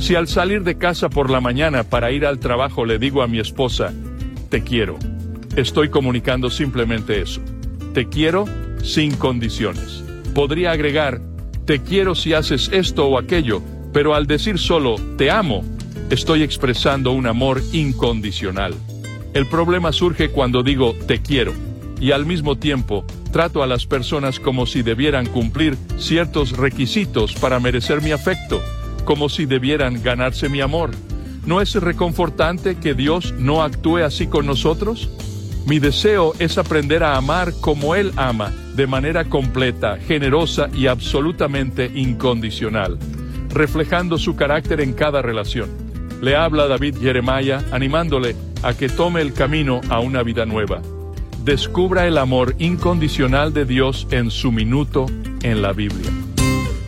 Si al salir de casa por la mañana para ir al trabajo le digo a mi esposa, te quiero, estoy comunicando simplemente eso. Te quiero sin condiciones. Podría agregar, te quiero si haces esto o aquello, pero al decir solo, te amo, estoy expresando un amor incondicional. El problema surge cuando digo, te quiero, y al mismo tiempo, trato a las personas como si debieran cumplir ciertos requisitos para merecer mi afecto, como si debieran ganarse mi amor. ¿No es reconfortante que Dios no actúe así con nosotros? Mi deseo es aprender a amar como Él ama, de manera completa, generosa y absolutamente incondicional, reflejando su carácter en cada relación. Le habla David Jeremiah, animándole a que tome el camino a una vida nueva. Descubra el amor incondicional de Dios en su minuto en la Biblia.